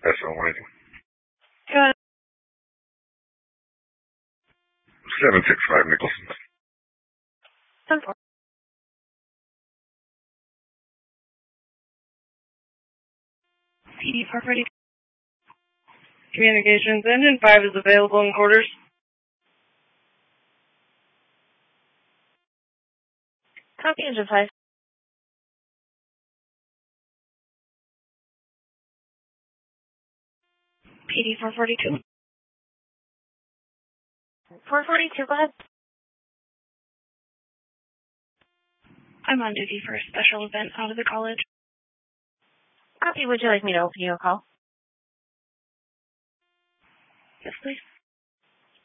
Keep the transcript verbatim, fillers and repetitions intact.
Assalamu alaikum. Good. seven six five Nicholson. ten four. P D four forty. Communications engine five is available in quarters. Copy engine five. P D four forty-two. four forty-two, go ahead. I'm on duty for a special event out of the college. Copy, would you like me to open you a call? Yes, please.